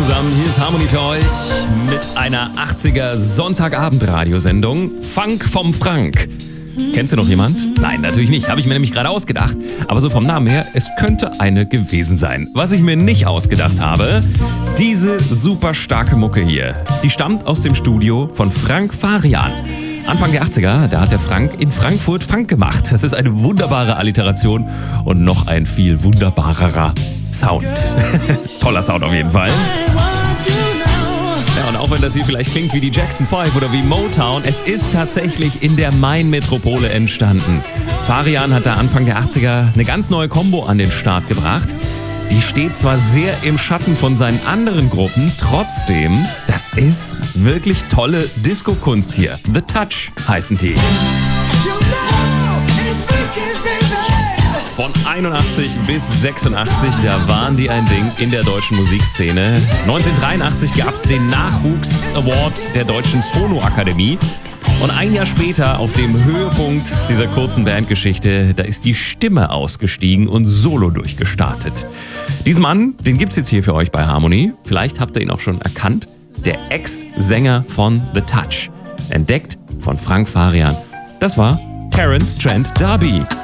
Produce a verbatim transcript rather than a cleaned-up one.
zusammen, hier ist Harmony für euch mit einer achtziger Sonntagabend-Radiosendung Funk vom Frank. Kennst du noch jemand? Nein, natürlich nicht, habe ich mir nämlich gerade ausgedacht. Aber so vom Namen her, es könnte eine gewesen sein. Was ich mir nicht ausgedacht habe, diese super starke Mucke hier, die stammt aus dem Studio von Frank Farian. Anfang der achtziger, da hat der Frank in Frankfurt Funk gemacht. Das ist eine wunderbare Alliteration und noch ein viel wunderbarerer Sound. Toller Sound auf jeden Fall. Ja, und auch wenn das hier vielleicht klingt wie die Jackson fünf oder wie Motown, es ist tatsächlich in der Main-Metropole entstanden. Farian hat da Anfang der achtziger eine ganz neue Combo an den Start gebracht. Die steht zwar sehr im Schatten von seinen anderen Gruppen, trotzdem, das ist wirklich tolle Disco-Kunst hier. The Touch heißen die. Von einundachtzig bis sechsundachtzig, da waren die ein Ding in der deutschen Musikszene. neunzehnhundertdreiundachtzig gab es den Nachwuchs-Award der Deutschen Phono-Akademie. Und ein Jahr später, auf dem Höhepunkt dieser kurzen Bandgeschichte, da ist die Stimme ausgestiegen und solo durchgestartet. Diesen Mann, den gibt's jetzt hier für euch bei Harmony. Vielleicht habt ihr ihn auch schon erkannt. Der Ex-Sänger von The Touch. Entdeckt von Frank Farian. Das war Terence Trent D'Arby.